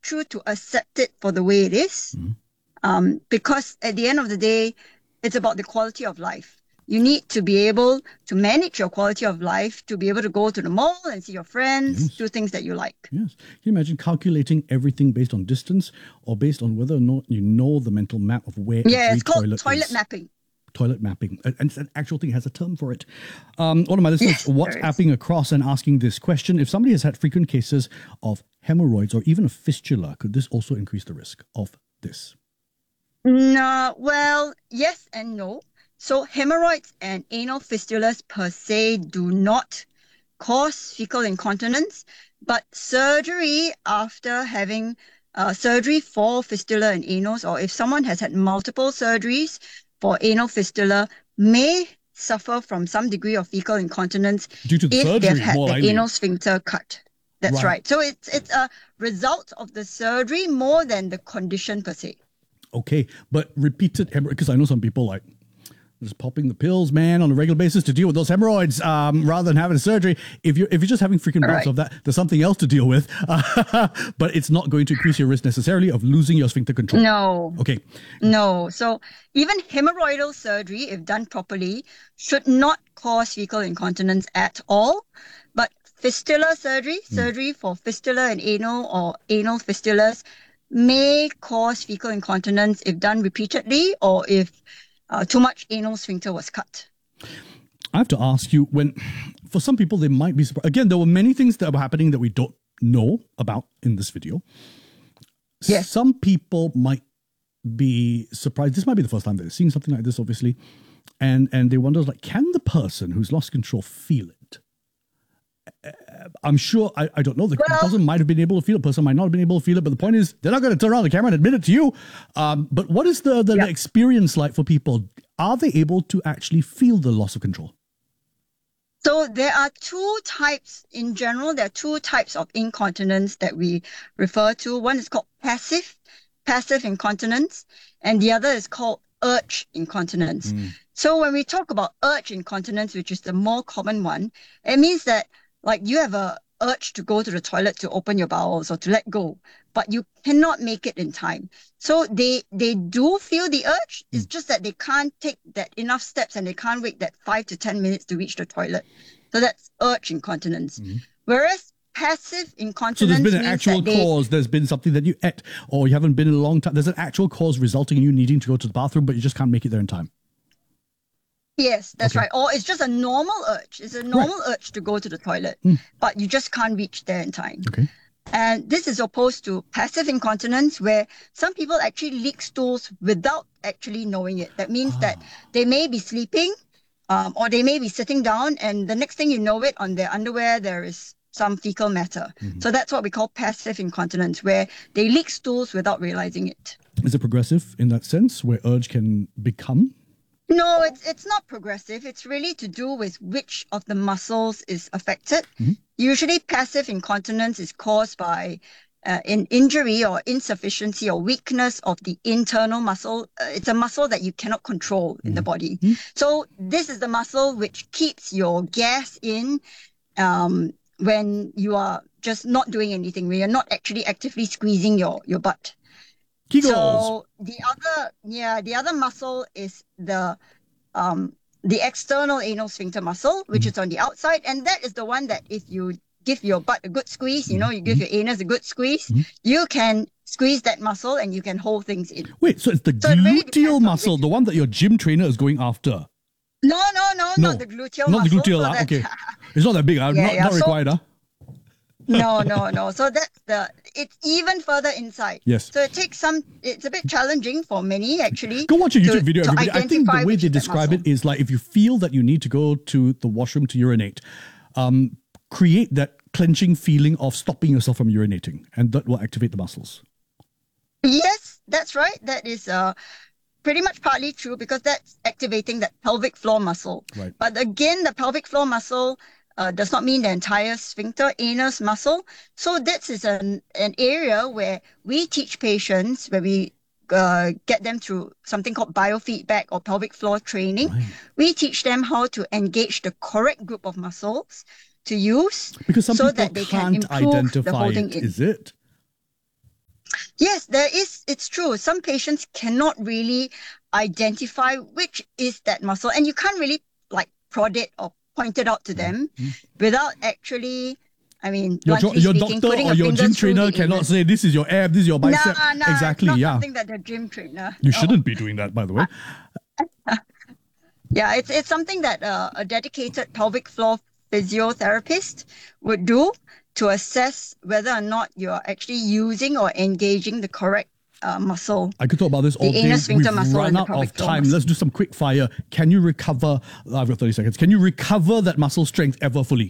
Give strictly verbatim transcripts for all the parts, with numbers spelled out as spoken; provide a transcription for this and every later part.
true to accept it for the way it is. Mm-hmm. Um, because at the end of the day, it's about the quality of life. You need to be able to manage your quality of life, to be able to go to the mall and see your friends, yes. do things that you like. Yes. Can you imagine calculating everything based on distance or based on whether or not you know the mental map of where yeah, every it's called toilet toilet is? mapping. Toilet mapping. And it's an actual thing, has a term for it. Um, one of my listeners yes, WhatsApping across and asking this question: if somebody has had frequent cases of hemorrhoids or even a fistula, could this also increase the risk of this? No, well, yes and no. So hemorrhoids and anal fistulas per se do not cause fecal incontinence, but surgery after having uh, surgery for fistula and anals, or if someone has had multiple surgeries for anal fistula, may suffer from some degree of fecal incontinence due to the if surgery, they've had more the likely. anal sphincter cut. That's right. right. So it's it's a result of the surgery more than the condition per se. Okay, but repeated hemorrhoids, because I know some people like just popping the pills, man, on a regular basis to deal with those hemorrhoids um, rather than having a surgery. If you're, if you're just having frequent bouts right. of that, there's something else to deal with. Uh, but it's not going to increase your risk necessarily of losing your sphincter control. No. Okay. No. So even hemorrhoidal surgery, if done properly, should not cause fecal incontinence at all. But fistula surgery, mm. surgery for fistula and anal or anal fistulas, may cause fecal incontinence if done repeatedly or if uh, too much anal sphincter was cut. I have to ask you, when for some people they might be surprised. Again, there were many things that were happening that we don't know about in this video. Yes. Some people might be surprised. This might be the first time they're seeing something like this, obviously. And and they wonder, like, can the person who's lost control feel it? I'm sure, I, I don't know, the well, person might have been able to feel it, the person might not have been able to feel it, but the point is, they're not going to turn around the camera and admit it to you. Um, but what is the, the, yeah. the experience like for people? Are they able to actually feel the loss of control? So there are two types, in general, there are two types of incontinence that we refer to. One is called passive, passive incontinence, and the other is called urge incontinence. Mm. So when we talk about urge incontinence, which is the more common one, it means that like you have a urge to go to the toilet to open your bowels or to let go, but you cannot make it in time. So they they do feel the urge. Mm. It's just that they can't take that enough steps and they can't wait that five to ten minutes to reach the toilet. So that's urge incontinence. Mm. Whereas passive incontinence. So there's been an actual cause. They, there's been something that you ate or you haven't been in a long time. There's an actual cause resulting in you needing to go to the bathroom, but you just can't make it there in time. Yes, that's okay. right. Or it's just a normal urge. It's a normal right. urge to go to the toilet, mm. but you just can't reach there in time. Okay. And this is opposed to passive incontinence, where some people actually leak stools without actually knowing it. That means ah. that they may be sleeping um, or they may be sitting down, and the next thing you know it, on their underwear, there is some fecal matter. Mm-hmm. So that's what we call passive incontinence, where they leak stools without realizing it. Is it progressive in that sense, where urge can become? No, it's it's not progressive. It's really to do with which of the muscles is affected. Mm-hmm. Usually passive incontinence is caused by uh, an injury or insufficiency or weakness of the internal muscle. Uh, it's a muscle that you cannot control mm-hmm. in the body. Mm-hmm. So this is the muscle which keeps your gas in um, when you are just not doing anything, when you're not actually actively squeezing your, your butt. Kegels. So the other, yeah, the other muscle is the um, the external anal sphincter muscle, which mm-hmm. is on the outside, and that is the one that if you give your butt a good squeeze, you know, you give mm-hmm. your anus a good squeeze, mm-hmm. you can squeeze that muscle and you can hold things in. Wait, so it's the so gluteal it really muscle, on the one that your gym trainer is going after? No, no, no, no. not the gluteal not muscle. Not the gluteal, so uh, okay. It's not that big, uh, yeah, not, yeah. not required, huh? no, no, no. So that's the, it's even further inside. Yes. So it takes some, it's a bit challenging for many actually. Go watch a YouTube to, video, everybody. I think the way they describe it is like if you feel that you need to go to the washroom to urinate, um, create that clenching feeling of stopping yourself from urinating, and that will activate the muscles. Yes, that's right. That is uh, pretty much partly true because that's activating that pelvic floor muscle. Right. But again, the pelvic floor muscle Uh, does not mean the entire sphincter anus muscle. So this is an, an area where we teach patients, where we uh, get them through something called biofeedback or pelvic floor training. Right. We teach them how to engage the correct group of muscles to use because some so people that they can't can improve identify the holding it, in. Is it? Yes, there is. It's true. Some patients cannot really identify which is that muscle, and you can't really like prod it or point it out to them mm-hmm. without actually, I mean, your, jo- your speaking, doctor or your gym trainer cannot say this is your ab, this is your bicep. No, no, exactly, it's not yeah. something that the gym trainer. You shouldn't be doing that, by the way. Yeah, it's it's something that uh, a dedicated pelvic floor physiotherapist would do to assess whether or not you're actually using or engaging the correct uh, muscle. I could talk about this all day. We've run out of time. Let's do some quick fire. Can you recover, I've got thirty seconds, can you recover that muscle strength ever fully?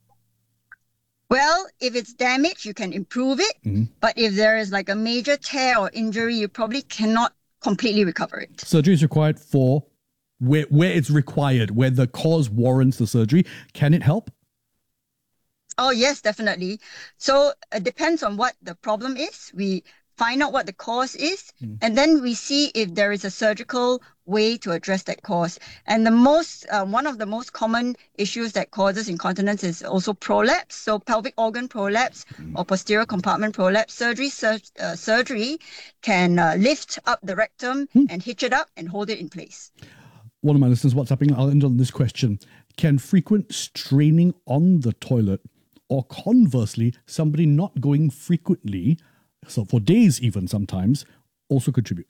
Well, if it's damaged, you can improve it. Mm-hmm. But if there is like a major tear or injury, you probably cannot completely recover it. Surgery is required for where, where it's required, where the cause warrants the surgery. Can it help? Oh, yes, definitely. So it depends on what the problem is. We find out what the cause is, mm. and then we see if there is a surgical way to address that cause. And the most, uh, one of the most common issues that causes incontinence is also prolapse. So pelvic organ prolapse mm. or posterior compartment prolapse. Surgery, sur- uh, surgery can uh, lift up the rectum mm. and hitch it up and hold it in place. One of my listeners WhatsApping, I'll end on this question. Can frequent straining on the toilet, or conversely, somebody not going frequently, so for days even sometimes, also contribute?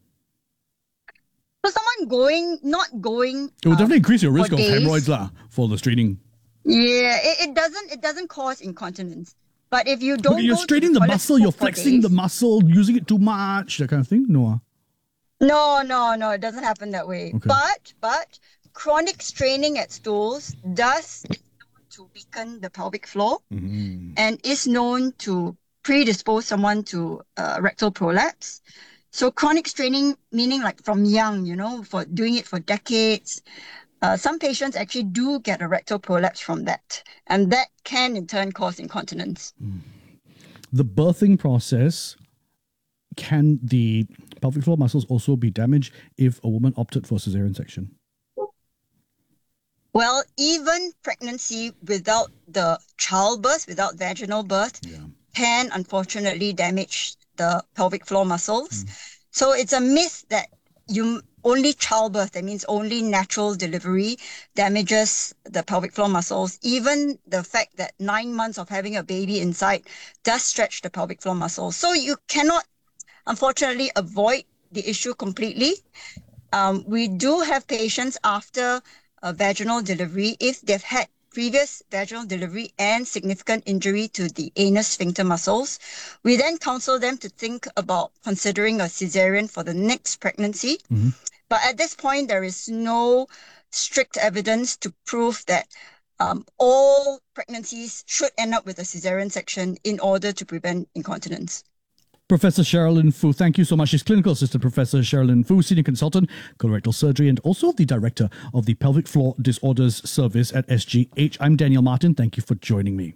So someone going, not going... It will definitely um, increase your risk of days, hemorrhoids lah, for the straining. Yeah, it, it doesn't it doesn't cause incontinence. But if you don't but you're go straining to the, the muscle, for, you're flexing days, the muscle, using it too much, that kind of thing? No. No, no, no, it doesn't happen that way. Okay. But, but chronic straining at stools does... to weaken the pelvic floor mm-hmm. and is known to predispose someone to uh, rectal prolapse. So chronic straining, meaning like from young, you know, for doing it for decades, uh, some patients actually do get a rectal prolapse from that. And that can in turn cause incontinence. Mm. The birthing process, can the pelvic floor muscles also be damaged if a woman opted for a cesarean section? Well, even pregnancy without the childbirth, without vaginal birth, yeah. can unfortunately damage the pelvic floor muscles. Mm. So it's a myth that you only childbirth, that means only natural delivery, damages the pelvic floor muscles. Even the fact that nine months of having a baby inside does stretch the pelvic floor muscles. So you cannot, unfortunately, avoid the issue completely. Um, we do have patients after a vaginal delivery, if they've had previous vaginal delivery and significant injury to the anus sphincter muscles, we then counsel them to think about considering a cesarean for the next pregnancy. Mm-hmm. But at this point, there is no strict evidence to prove that um, all pregnancies should end up with a cesarean section in order to prevent incontinence. Professor Sherilyn Foo, thank you so much. She's Clinical Assistant Professor Sherilyn Foo, Senior Consultant, Colorectal Surgery, and also the Director of the Pelvic Floor Disorders Service at S G H. I'm Daniel Martin. Thank you for joining me.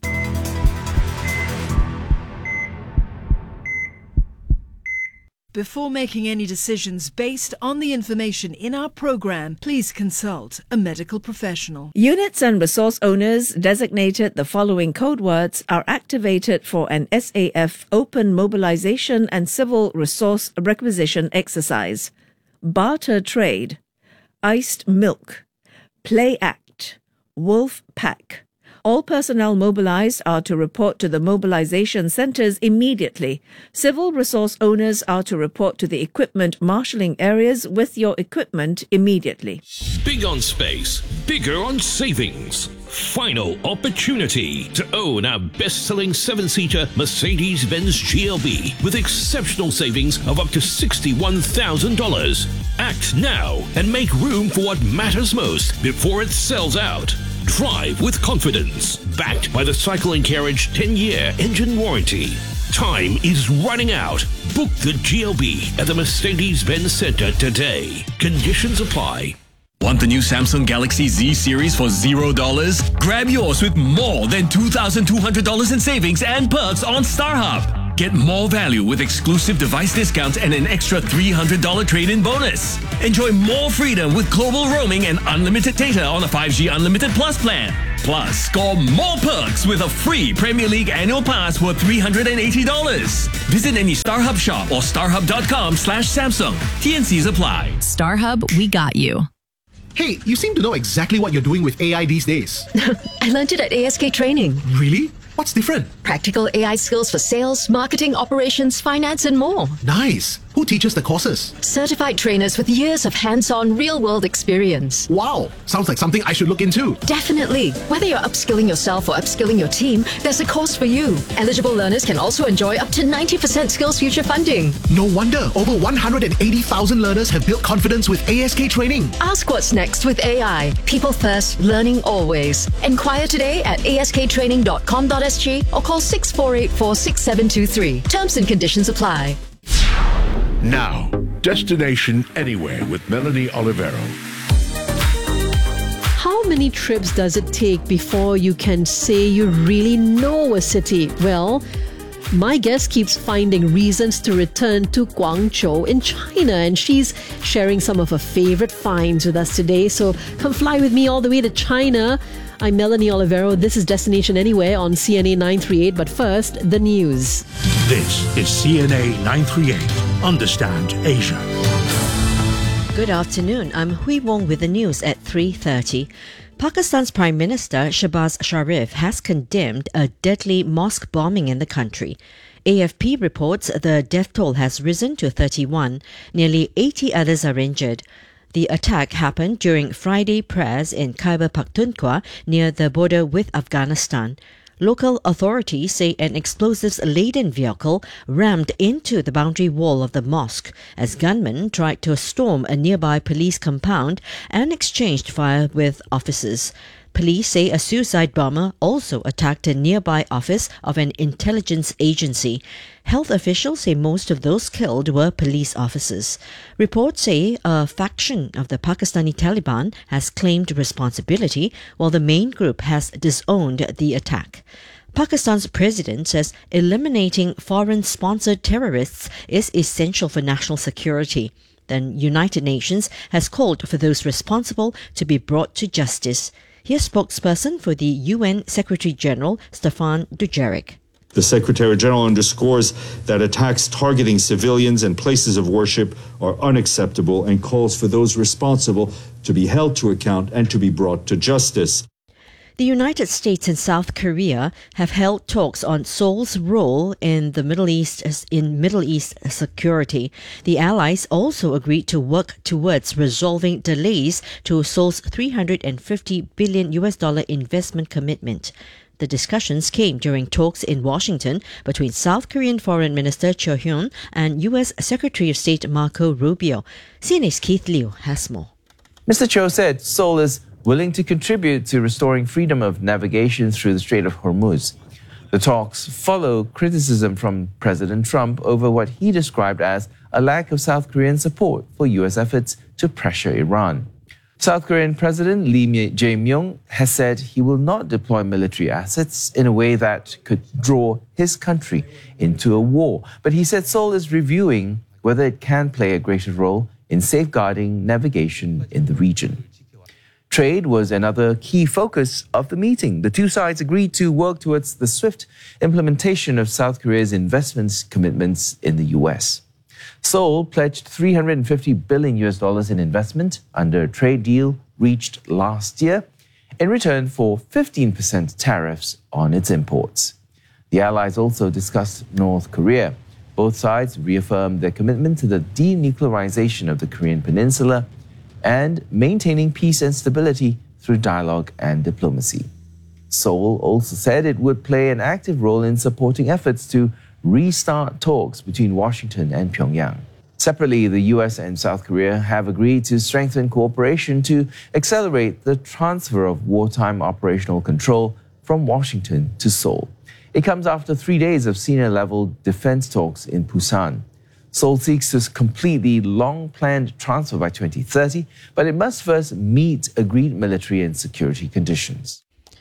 Before making any decisions based on the information in our program, please consult a medical professional. Units and resource owners designated the following code words are activated for an S A F open mobilization and civil resource requisition exercise. Barter trade, iced milk, play act, wolf pack. All personnel mobilized are to report to the mobilization centers immediately. Civil resource owners are to report to the equipment marshalling areas with your equipment immediately. Big on space, bigger on savings. Final opportunity to own our best-selling seven-seater Mercedes-Benz G L B with exceptional savings of up to sixty-one thousand dollars. Act now and make room for what matters most before it sells out. Drive with confidence, backed by the Cycle and Carriage ten-year engine warranty. Time is running out. Book the G L B at the Mercedes-Benz Center today. Conditions apply. Want the new Samsung Galaxy Z series for zero dollars? Grab yours with more than two thousand two hundred dollars in savings and perks on StarHub. Get more value with exclusive device discounts and an extra three hundred dollars trade-in bonus. Enjoy more freedom with global roaming and unlimited data on a five G Unlimited Plus plan. Plus, score more perks with a free Premier League annual pass worth three hundred eighty dollars. Visit any StarHub shop or starhub.com slash Samsung. T N Cs apply. StarHub, we got you. Hey, you seem to know exactly what you're doing with A I these days. I learned it at A S K Training. Really? What's different? Practical A I skills for sales, marketing, operations, finance, and more. Nice. Who teaches the courses? Certified trainers with years of hands-on, real-world experience. Wow. Sounds like something I should look into. Definitely. Whether you're upskilling yourself or upskilling your team, there's a course for you. Eligible learners can also enjoy up to ninety percent Skills Future funding. No wonder over one hundred eighty thousand learners have built confidence with A S K Training. Ask what's next with A I. People first, learning always. Enquire today at a s k training dot com dot s g or call six four eight four, six seven two three. Terms and conditions apply. Now, Destination Anywhere with Melanie Olivero. How many trips does it take before you can say you really know a city? Well, my guest keeps finding reasons to return to Guangzhou in China, and she's sharing some of her favorite finds with us today. So come fly with me all the way to China. I'm Melanie Olivero. This is Destination Anywhere on C N A nine thirty-eight. But first, the news. This is C N A nine thirty-eight. Understand Asia. Good afternoon. I'm Hui Wong with the news at three thirty. Pakistan's Prime Minister Shehbaz Sharif has condemned a deadly mosque bombing in the country. A F P reports the death toll has risen to thirty-one. Nearly eighty others are injured. The attack happened during Friday prayers in Khyber Pakhtunkhwa near the border with Afghanistan. Local authorities say an explosives-laden vehicle rammed into the boundary wall of the mosque as gunmen tried to storm a nearby police compound and exchanged fire with officers. Police say a suicide bomber also attacked a nearby office of an intelligence agency. Health officials say most of those killed were police officers. Reports say a faction of the Pakistani Taliban has claimed responsibility, while the main group has disowned the attack. Pakistan's president says eliminating foreign-sponsored terrorists is essential for national security. The United Nations has called for those responsible to be brought to justice. Here's spokesperson for the U N Secretary-General, Staffan Dujarric. The Secretary-General underscores that attacks targeting civilians and places of worship are unacceptable and calls for those responsible to be held to account and to be brought to justice. The United States and South Korea have held talks on Seoul's role in the Middle East in Middle East security. The allies also agreed to work towards resolving delays to Seoul's three hundred fifty billion U S dollar investment commitment. The discussions came during talks in Washington between South Korean Foreign Minister Cho Hyun and U S Secretary of State Marco Rubio. C N A's Keith Liu has more. Mister Cho said Seoul is willing to contribute to restoring freedom of navigation through the Strait of Hormuz. The talks follow criticism from President Trump over what he described as a lack of South Korean support for U S efforts to pressure Iran. South Korean President Lee Jae-myung has said he will not deploy military assets in a way that could draw his country into a war. But he said Seoul is reviewing whether it can play a greater role in safeguarding navigation in the region. Trade was another key focus of the meeting. The two sides agreed to work towards the swift implementation of South Korea's investment commitments in the U S. Seoul pledged three hundred fifty billion U S dollars in investment under a trade deal reached last year in return for fifteen percent tariffs on its imports. The allies also discussed North Korea. Both sides reaffirmed their commitment to the denuclearization of the Korean Peninsula and maintaining peace and stability through dialogue and diplomacy. Seoul also said it would play an active role in supporting efforts to restart talks between Washington and Pyongyang. Separately, the U S and South Korea have agreed to strengthen cooperation to accelerate the transfer of wartime operational control from Washington to Seoul. It comes after three days of senior-level defense talks in Busan. Seoul seeks to complete the long-planned transfer by twenty thirty, but it must first meet agreed military and security conditions.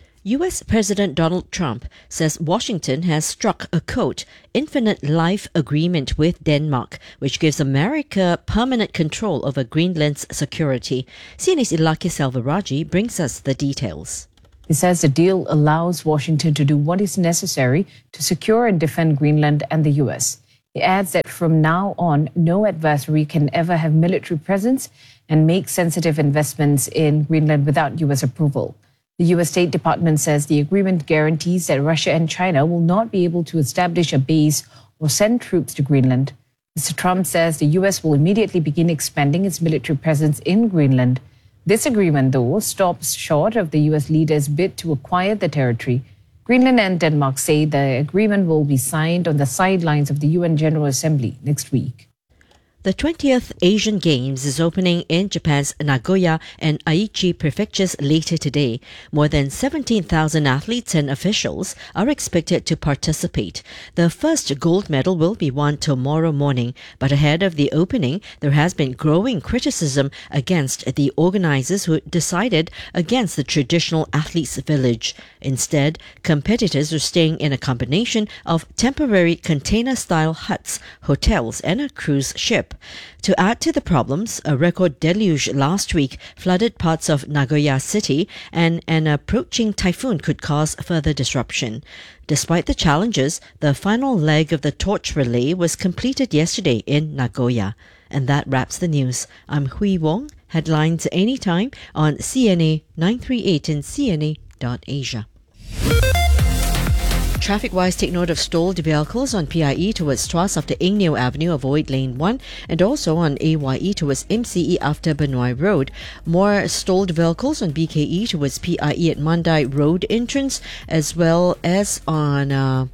U S President Donald Trump says Washington has struck a quote, infinite life agreement with Denmark, which gives America permanent control over Greenland's security. C N A's Ilaki Selvaraji brings us the details. He says the deal allows Washington to do what is necessary to secure and defend Greenland and the U S. He adds that from now on, no adversary can ever have military presence and make sensitive investments in Greenland without U S approval. The U S State Department says the agreement guarantees that Russia and China will not be able to establish a base or send troops to Greenland. Mister Trump says the U S will immediately begin expanding its military presence in Greenland. This agreement, though, stops short of the U S leader's bid to acquire the territory. Greenland and Denmark say the agreement will be signed on the sidelines of the U N General Assembly next week. The twentieth Asian Games is opening in Japan's Nagoya and Aichi prefectures later today. More than seventeen thousand athletes and officials are expected to participate. The first gold medal will be won tomorrow morning, but ahead of the opening, there has been growing criticism against the organizers who decided against the traditional athletes' village. Instead, competitors are staying in a combination of temporary container-style huts, hotels, and a cruise ship. To add to the problems, a record deluge last week flooded parts of Nagoya City, and an approaching typhoon could cause further disruption. Despite the challenges, the final leg of the torch relay was completed yesterday in Nagoya. And that wraps the news. I'm Hui Wong. Headlines anytime on C N A nine thirty-eight and C N A dot Asia. Traffic-wise, take note of stalled vehicles on P I E towards Tuas after Eng Neo Avenue, avoid lane one, and also on A Y E towards M C E after Benoi Road. More stalled vehicles on B K E towards P I E at Mandai Road entrance, as well as on uh,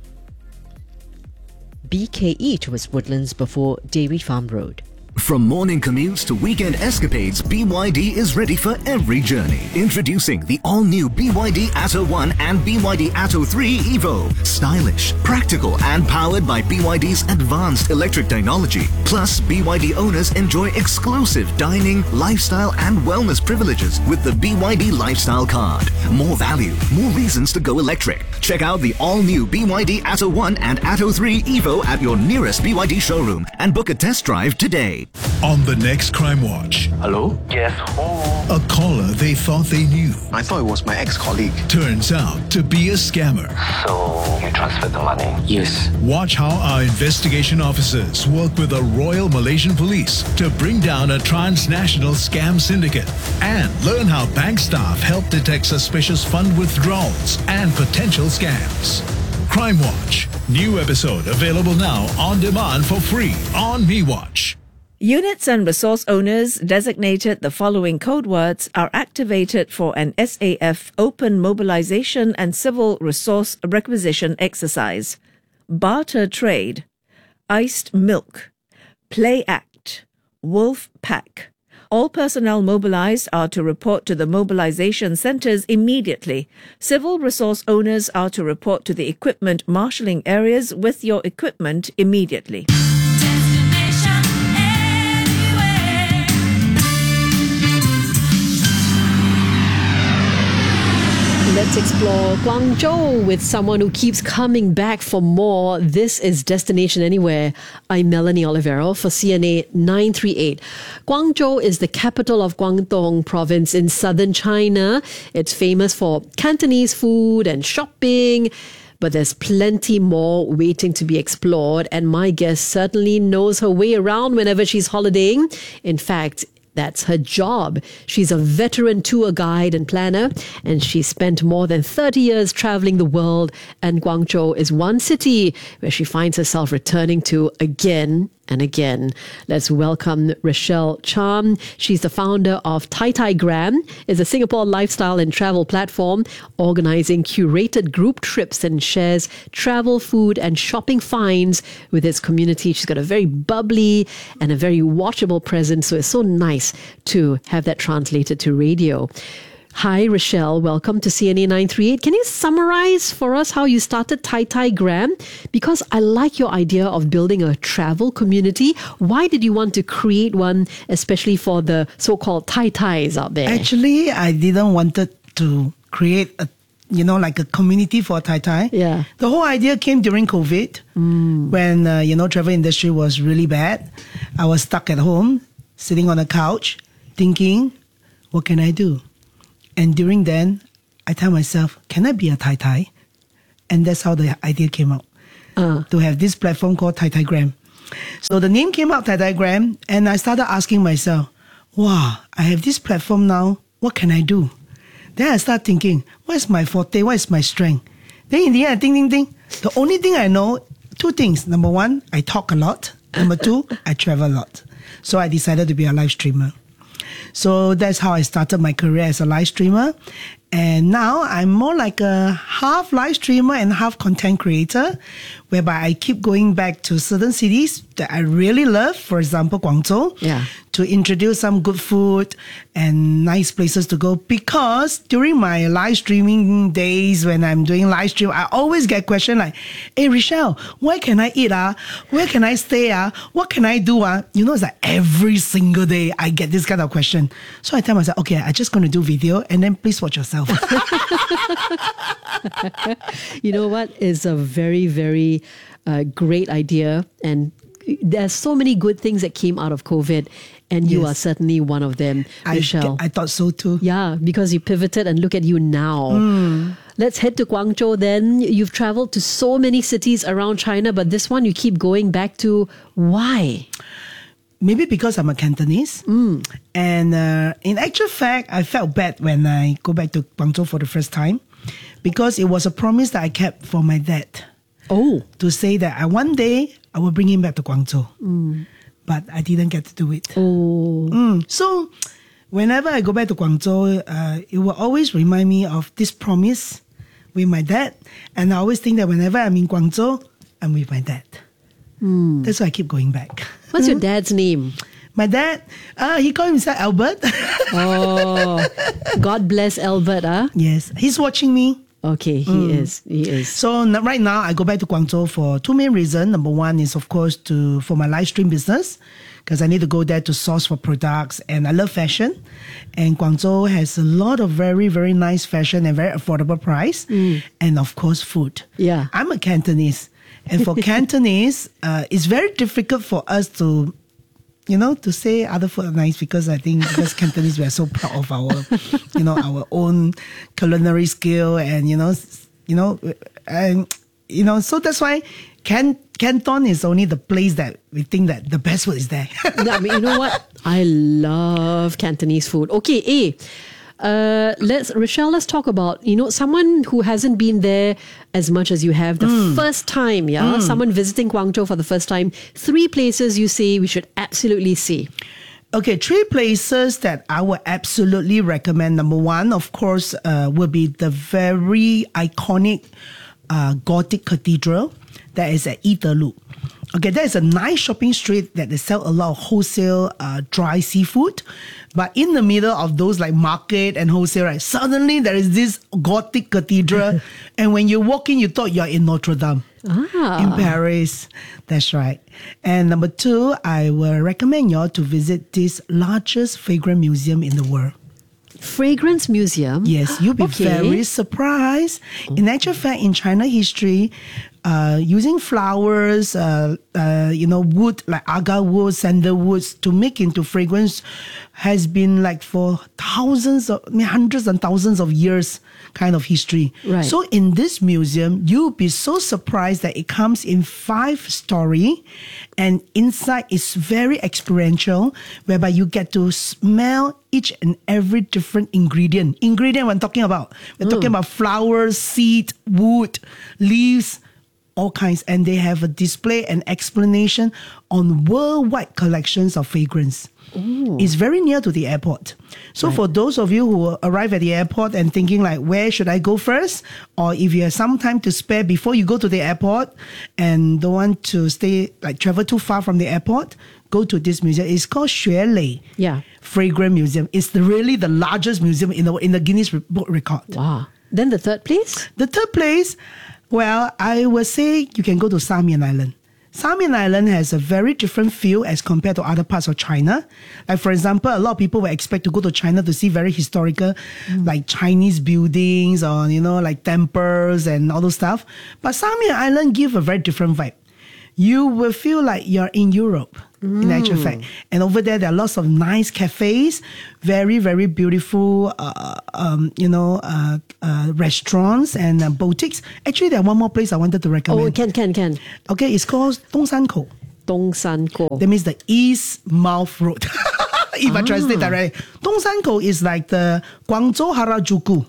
B K E towards Woodlands before Dairy Farm Road. From morning commutes to weekend escapades, B Y D is ready for every journey. Introducing the all-new B Y D Atto one and B Y D Atto three Evo. Stylish, practical, and powered by B Y D's advanced electric technology. Plus, B Y D owners enjoy exclusive dining, lifestyle, and wellness privileges with the B Y D Lifestyle Card. More value, more reasons to go electric. Check out the all-new B Y D Atto one and Atto three Evo at your nearest B Y D showroom and book a test drive today. On the next Crime Watch. Hello? Yes, who? A caller they thought they knew. I thought it was my ex-colleague. Turns out to be a scammer. So, you transferred the money? Yes. Watch how our investigation officers work with the Royal Malaysian Police to bring down a transnational scam syndicate. And learn how bank staff help detect suspicious fund withdrawals and potential scams. Crime Watch. New episode available now on demand for free on MeWatch. Units and resource owners designated the following code words are activated for an S A F Open Mobilization and Civil Resource Requisition exercise. Barter Trade, Iced Milk, Play Act, Wolf Pack. All personnel mobilized are to report to the mobilization centers immediately. Civil resource owners are to report to the equipment marshalling areas with your equipment immediately. Let's explore Guangzhou with someone who keeps coming back for more. This is Destination Anywhere. I'm Melanie Olivero for C N A nine thirty-eight. Guangzhou is the capital of Guangdong province in southern China. It's famous for Cantonese food and shopping, but there's plenty more waiting to be explored, and my guest certainly knows her way around whenever she's holidaying. In fact, that's her job. She's a veteran tour guide and planner, and she spent more than thirty years traveling the world, and Guangzhou is one city where she finds herself returning to again and again. Let's welcome Rochelle Chan. She's the founder of Tai Tai Gram. It's a Singapore lifestyle and travel platform organizing curated group trips and shares travel, food, and shopping finds with its community. She's got a very bubbly and a very watchable presence, so it's so nice to have that translated to radio. Hi, Rochelle. Welcome to C N A nine thirty-eight. Can you summarize for us how you started Tai Tai Gram? Because I like your idea of building a travel community. Why did you want to create one, especially for the so-called Tai Tais out there? Actually, I didn't want to create a, you know, like a community for Tai Tai. Yeah. The whole idea came during COVID mm. when, uh, you know, travel industry was really bad. I was stuck at home, sitting on a couch, thinking, what can I do? And during then, I tell myself, can I be a Tai Tai? And that's how the idea came out. Uh. To have this platform called Tai Taigram. So the name came out, Tai Taigram, and I started asking myself, wow, I have this platform now, what can I do? Then I start thinking, what is my forte, what is my strength? Then in the end, I think, think, think, the only thing I know, two things. Number one, I talk a lot. Number two, I travel a lot. So I decided to be a live streamer. So that's how I started my career as a live streamer. And now I'm more like a half live streamer and half content creator, whereby I keep going back to certain cities that I really love, for example, Guangzhou, yeah. to introduce some good food and nice places to go. Because during my live streaming days, when I'm doing live stream, I always get questions like, hey, Rochelle, where can I eat? Uh? Where can I stay? Uh? What can I do? Uh? You know, it's like every single day I get this kind of question. So I tell myself, okay, I'm just going to do video and then please watch yourself. You know what? It's a very, very uh, great idea. And there's so many good things that came out of COVID. And you yes. are certainly one of them, Rochelle. I, I thought so too. Yeah, because you pivoted and look at you now. Mm. Let's head to Guangzhou then. You've traveled to so many cities around China, but this one you keep going back to. Why? Maybe because I'm a Cantonese. Mm. And uh, in actual fact, I felt bad when I go back to Guangzhou for the first time because it was a promise that I kept for my dad. Oh. To say that I, one day I will bring him back to Guangzhou. Mm. But I didn't get to do it. Oh. Mm. So whenever I go back to Guangzhou, uh, it will always remind me of this promise with my dad. And I always think that whenever I'm in Guangzhou, I'm with my dad. Mm. That's why I keep going back. What's your dad's name? My dad, uh, he called himself Albert. Oh, God bless Albert, huh? Yes, he's watching me. Okay, he mm. is. He is. So n- right now, I go back to Guangzhou for two main reasons. Number one is, of course, to for my live stream business, because I need to go there to source for products, and I love fashion. And Guangzhou has a lot of very, very nice fashion and very affordable price. Mm. And of course, food. Yeah. I'm a Cantonese. And for Cantonese, uh, it's very difficult for us to, you know, to say other food are nice because I think because Cantonese, we are so proud of our, you know, our own culinary skill and, you know, you know, and, you know, so that's why Can, Canton is only the place that we think that the best food is there. Yeah, I mean, you know what? I love Cantonese food. Okay, A. Uh, let's Rochelle, let's talk about, you know, someone who hasn't been there as much as you have the mm. first time, yeah? Mm. Someone visiting Guangzhou for the first time. Three places you say we should absolutely see. Okay, three places that I would absolutely recommend. Number one, of course, uh, will be the very iconic uh, Gothic Cathedral that is at Yidelu. Okay, that is a nice shopping street that they sell a lot of wholesale uh, dry seafood. But in the middle of those like market and wholesale, right, suddenly there is this Gothic cathedral. And when you walk in, you thought you're in Notre Dame ah. in Paris. That's right. And number two, I will recommend you all to visit this largest fragrance museum in the world. Fragrance museum? Yes, you'll be okay. very surprised. In actual fact, in China history, uh, using flowers, uh, uh, you know, wood like agar wood, sandalwoods to make into fragrance has been like for thousands of, I mean, hundreds and thousands of years kind of history. Right. So in this museum, you'll be so surprised that it comes in five story, and inside is very experiential, whereby you get to smell each and every different ingredient. Ingredient I'm talking about. We're mm. talking about flowers, seed, wood, leaves, all kinds. And they have a display and explanation on worldwide collections of fragrance. Ooh. It's very near to the airport. So right. for those of you who arrive at the airport and thinking like, where should I go first? Or if you have some time to spare before you go to the airport and don't want to stay, like travel too far from the airport, go to this museum. It's called Xuelei yeah. Fragrance Museum. It's the, really the largest museum in the, in the Guinness Book record. Wow. Then the third place? The third place, well, I would say you can go to Samian Island. Samian Island has a very different feel as compared to other parts of China. Like, for example, a lot of people will expect to go to China to see very historical, mm. like Chinese buildings or, you know, like temples and all those stuff. But Samian Island give a very different vibe. you will feel like you're in Europe, mm. in actual fact. And over there, there are lots of nice cafes, very, very beautiful, uh, um, you know, uh, uh, restaurants and uh, boutiques. Actually, there's one more place I wanted to recommend. Oh, can, can, can. Okay, it's called Dongshankou. Dongshankou. That means the East Mouth Road. If ah. I translate that right. Dongshankou is like the Guangzhou Harajuku.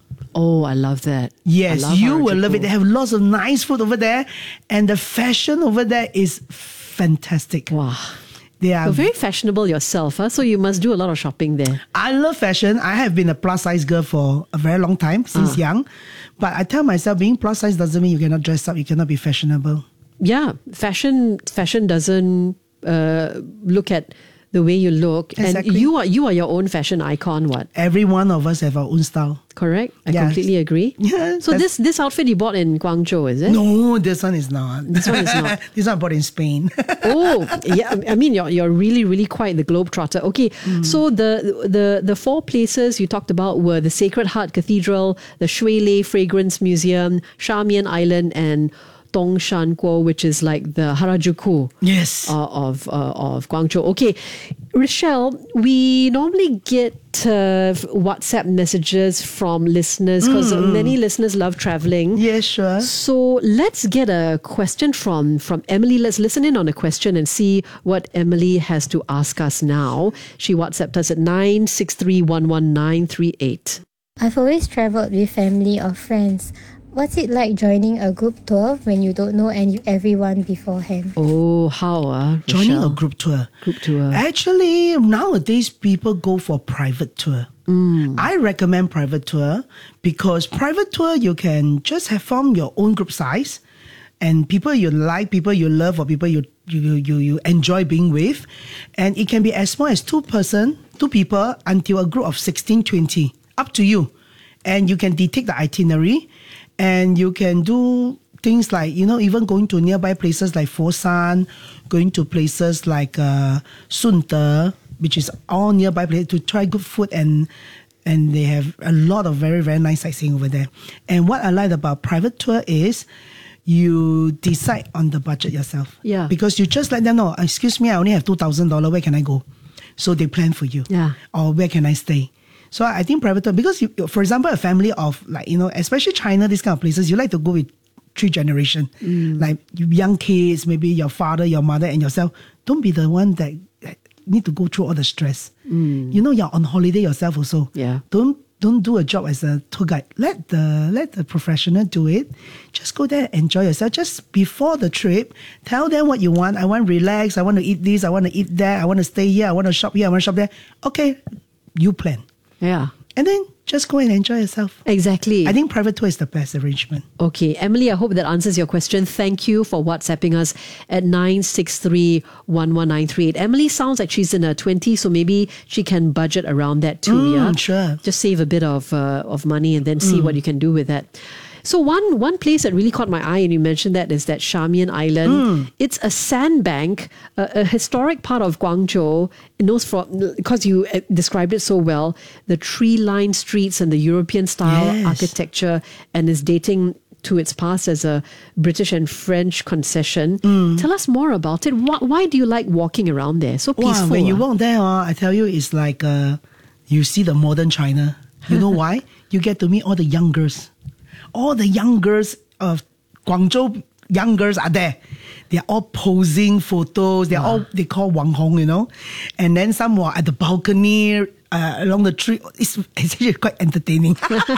Oh, I love that. Yes, love you Harajuku. will love it. They have lots of nice food over there. And the fashion over there is fantastic. Wow. They are You're very fashionable yourself, huh? So you must do a lot of shopping there. I love fashion. I have been a plus size girl for a very long time, since uh. young. But I tell myself, being plus size doesn't mean you cannot dress up, you cannot be fashionable. Yeah, fashion fashion doesn't uh, look at the way you look. Exactly. And you are you are your own fashion icon, what? Every one of us have our own style. Correct? I yes. completely agree. Yeah, so this this outfit you bought in Guangzhou, is it? No, this one is not. This one is not. This one I bought in Spain. Oh, yeah. I mean, you're you're really, really quite the globetrotter. Okay, mm. so the the the four places you talked about were the Sacred Heart Cathedral, the Shui Lei Fragrance Museum, Shamian Island, and Dongshankou, which is like the Harajuku yes. uh, of uh, of Guangzhou. Okay, Rochelle, we normally get uh, WhatsApp messages from listeners because mm. many listeners love traveling. Yeah, sure. So let's get a question from, from Emily. Let's listen in on a question and see what Emily has to ask us now. She WhatsApped us at nine six three one one nine three eight. I've always travelled with family or friends. What's it like joining a group tour when you don't know any everyone beforehand? Oh, how? Uh, joining a group tour. Group tour. Actually, nowadays people go for private tour. Mm. I recommend private tour because private tour you can just have form your own group size and people you like, people you love, or people you you you, you enjoy being with. And it can be as small as two person, two people until a group of sixteen, twenty. Up to you. And you can dictate the itinerary. And you can do things like, you know, even going to nearby places like Foshan, going to places like uh, Sunde, which is all nearby places to try good food, and and they have a lot of very, very nice sightseeing over there. And what I like about private tour is you decide on the budget yourself. Yeah. Because you just let them know, excuse me, I only have two thousand dollars, where can I go? So they plan for you. Yeah. Or where can I stay? So I think private tour, because you, for example, a family of like, you know, especially China, these kind of places, you like to go with three generation, mm. like young kids, maybe your father, your mother, and yourself. Don't be the one that need to go through all the stress. Mm. You know, you're on holiday yourself also. Yeah. Don't don't do a job as a tour guide. Let the let the professional do it. Just go there, enjoy yourself. Just before the trip, tell them what you want. I want to relax. I want to eat this. I want to eat that. I want to stay here. I want to shop here. I want to shop there. Okay, you plan. Yeah. And then just go and enjoy yourself. Exactly. I think private tour is the best arrangement. Okay. Emily, I hope that answers your question. Thank you for WhatsApping us at nine six three one one nine three eight. Emily sounds like she's in her twenties, so maybe she can budget around that too. Mm, yeah. Sure. Just save a bit of uh, of money and then see Mm. what you can do with that. So one one place that really caught my eye, and you mentioned that, is that Shamian Island. Mm. It's a sandbank, a, a historic part of Guangzhou. It knows for because you uh, described it so well, the tree-lined streets and the European-style Yes. architecture, and is dating to its past as a British and French concession. Mm. Tell us more about it. Why, why do you like walking around there? So peaceful. Wow, when you ah. walk there, uh, I tell you, it's like uh, you see the modern China. You know why? You get to meet all the young girls. All the young girls of Guangzhou, young girls are there. They're all posing photos. They're all, they call Wang Hong, you know. And then some were at the balcony, uh, along the tree. It's, it's actually quite entertaining.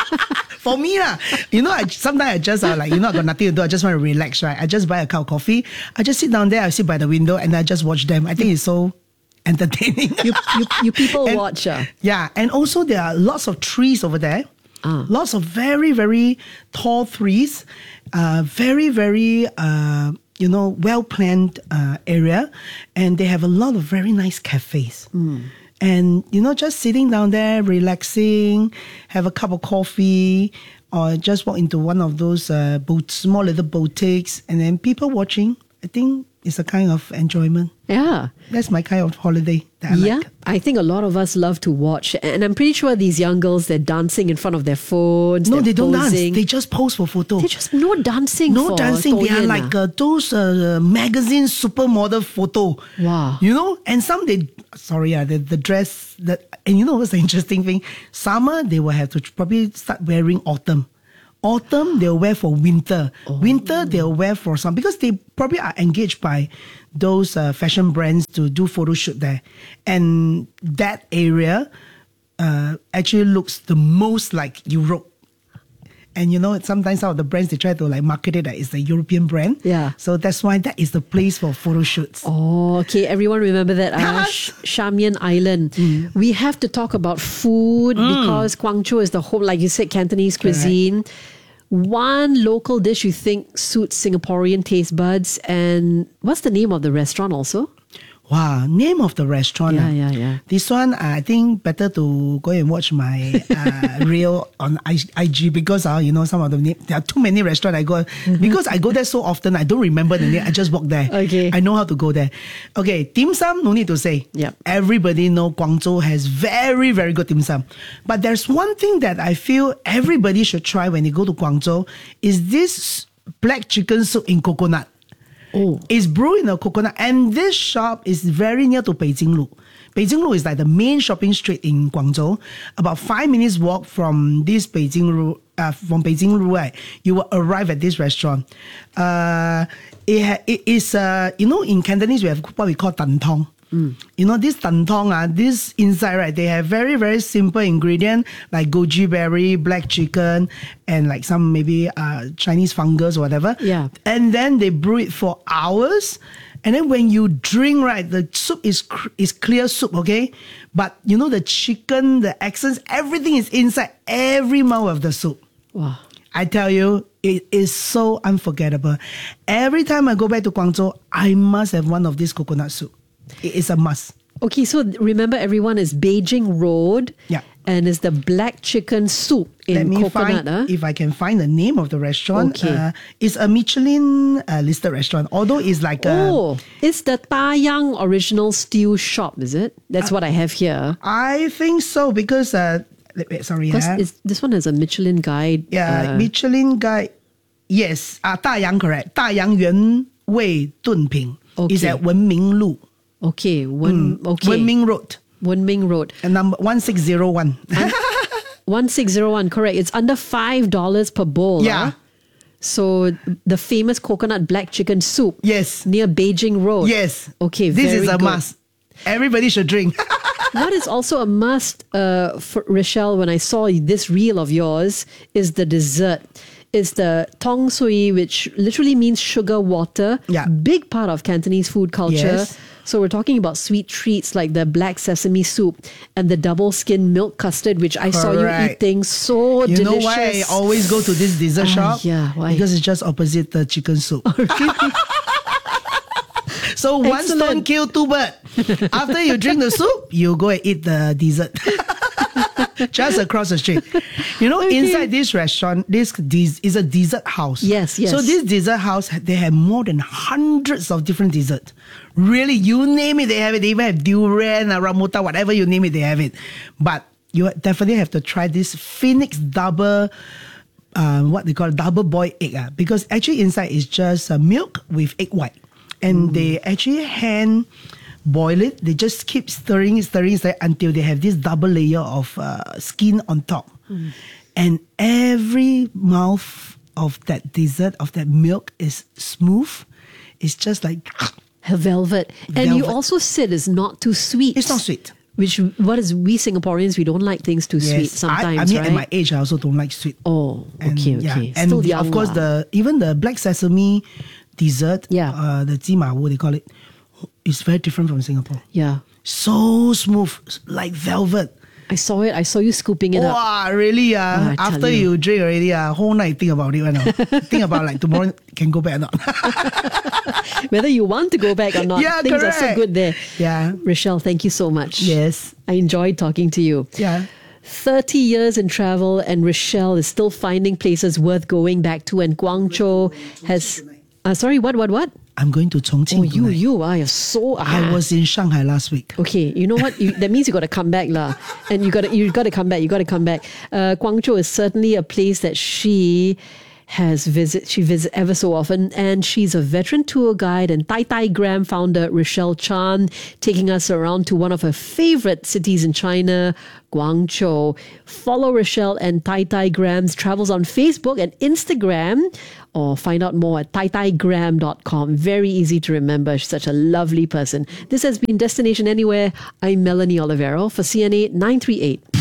For me, lah. You know, I, sometimes I just, uh, like, you know, I got nothing to do. I just want to relax, right? I just buy a cup of coffee. I just sit down there. I sit by the window and I just watch them. I think it's so entertaining. You, you, you people And- watch. Uh. Yeah. And also there are lots of trees over there. Ah. Lots of very, very tall trees, uh, very, very, uh, you know, well-planned uh, area. And they have a lot of very nice cafes. Mm. And, you know, just sitting down there, relaxing, have a cup of coffee, or just walk into one of those uh, boat, small little boutiques, and then people watching I think it's a kind of enjoyment. Yeah. That's my kind of holiday that I yeah, like. I think a lot of us love to watch. And I'm pretty sure these young girls, they're dancing in front of their phones. No, they're they don't posing. dance. They just pose for photo. They just no dancing. No for dancing. They are Toyen, like ah. uh, those uh, magazine supermodel photo. Wow. You know, and some they, sorry, yeah, the, the dress, that, and you know what's the interesting thing? Summer, they will have to probably start wearing autumn. Autumn, they'll wear for winter. Oh. Winter, they'll wear for some, because they probably are engaged by those uh, fashion brands to do photo shoot there. And that area uh, actually looks the most like Europe. And you know, sometimes some of the brands, they try to like market it that it's a European brand. Yeah. So that's why that is the place for photo shoots. Oh, okay. Everyone remember that uh, Sh- Shamian Island. Mm. We have to talk about food mm. because Guangzhou is the home, like you said, Cantonese Correct. cuisine. One local dish you think suits Singaporean taste buds, and what's the name of the restaurant also? Wow, name of the restaurant. Yeah, ah. yeah, yeah. This one, I think better to go and watch my uh, reel on I G because, uh, you know, some of the name, there are too many restaurants I go. Because I go there so often, I don't remember the name. I just walk there. Okay. I know how to go there. Okay, dim sum, no need to say. Yep. Everybody know Guangzhou has very, very good dim sum. But there's one thing that I feel everybody should try when they go to Guangzhou is this black chicken soup in coconut. Oh. It's brewed in a coconut, and this shop is very near to Beijing Lu. Beijing Lu is like the main shopping street in Guangzhou. About five minutes walk from this Beijing Lu, uh, from Beijing Lu, right, you will arrive at this restaurant. Uh, it, ha- it is, uh, you know, in Cantonese we have what we call tan tong. Mm. You know, this tan tong, uh, this inside, right, they have very, very simple ingredient like goji berry, black chicken, and like some maybe uh, Chinese fungus or whatever. Yeah. And then they brew it for hours. And then when you drink, right, the soup is cr- is clear soup, okay? But you know, the chicken, the essence, everything is inside every mouth of the soup. Wow. I tell you, it is so unforgettable. Every time I go back to Guangzhou, I must have one of this coconut soup. It is a must. Okay, so remember everyone is Beijing Road. Yeah. And it's the black chicken soup in Let me coconut. find, huh? if I can find the name of the restaurant. Okay. Uh, it's a Michelin uh, listed restaurant, although it's like a... Oh, it's the Taiyang Original Stew Shop, is it? That's what I have here. I think so, because... Uh, wait, sorry. Because yeah. it's, this one has a Michelin guide. Yeah, uh, Michelin guide. Yes, uh, 大洋 correct. 大洋原味炖品 Okay. is at 文明路. Okay, Wen, Mm, okay. Wenming Road. Wenming Road. And number one six zero one. one six zero one, correct. It's under five dollars per bowl. Yeah. Huh? So the famous coconut black chicken soup. Yes. Near Beijing Road. Yes. Okay, This very is a good. must. Everybody should drink. What is also a must uh, for Rochelle, when I saw this reel of yours, is the dessert. It's the tong sui, which literally means sugar water. Yeah. Big part of Cantonese food culture. Yes. So we're talking about sweet treats like the black sesame soup and the double skin milk custard, which I saw you Correct. eating. So You delicious. know why I always go to this dessert Ah, shop? yeah, why? Because it's just opposite the chicken soup. So one stone Excellent. kill two birds. After you drink the soup, you go and eat the dessert. Just across the street. You know, Okay. inside this restaurant, this des- is a dessert house. Yes, yes. So this dessert house, they have more than hundreds of different desserts. Really, you name it, they have it. They even have durian, rambutan, whatever you name it, they have it. But you definitely have to try this Phoenix double, uh, what they call double boiled egg. Uh, because actually inside is just uh, milk with egg white. And they actually hand boil it. They just keep stirring, stirring, stirring until they have this double layer of uh, skin on top. Mm. And every mouth of that dessert, of that milk is smooth. It's just like velvet. And you Velvet. also said it's not too sweet. It's not sweet. Which, what is, we Singaporeans, we don't like things too sweet I, sometimes, I mean, right? at my age, I also don't like sweet. Oh, And, okay, yeah. okay. And Still the- young of course, lah. the even the black sesame dessert, Yeah. uh, the jima wu, they call it, is very different from Singapore. Yeah. So smooth, like velvet. I saw it. I saw you scooping it up. Wow, really? Uh, Ah, I tell after you. you. drink already, uh, whole night think about it. You know? think about like tomorrow can go back or not. Whether you want to go back or not. Yeah, Things are so correct. good there. Yeah. Rochelle, thank you so much. Yes. I enjoyed talking to you. Yeah. thirty years in travel, and Rochelle is still finding places worth going back to. And Guangzhou has. Uh, sorry, what, what, what? I'm going to Chongqing. Oh, you, tonight. you are you're so. I was in Shanghai last week. Okay, you know what? You, that means you got to come back, lah. And you got to you got to come back. You got to come back. Uh, Guangzhou is certainly a place that she has visit. She visits ever so often, and she's a veteran tour guide and Tai Tai Gram founder Rochelle Chan, taking us around to one of her favorite cities in China, Guangzhou. Follow Rochelle and Tai Tai Gram's travels on Facebook and Instagram, or find out more at tai tai gram dot com. Very easy to remember. She's such a lovely person. This has been Destination Anywhere. I'm Melanie Olivero for C N A nine three eight.